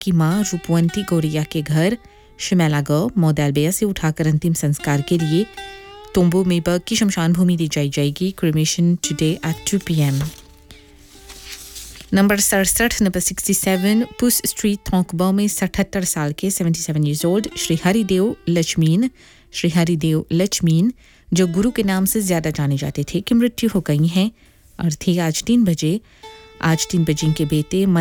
की मां रूपवंती गोरिया के घर शिमेलागो मोदालबेया से उठाकर अंतिम संस्कार के लिए तोम्बो मेबर्ग की शमशान भूमि दी जाएगी. Cremation today at 2 p.m. Number 67 number 67 पुस स्ट्रीट थोंकबो में 77 साल के 77 years old श्री हरिदेव लक्ष्मीन जो गुरु के नाम से ज्यादा जाने जाते थे कि मृत्यु हो गई हैं और थी आज 3 बजे इनके बेटे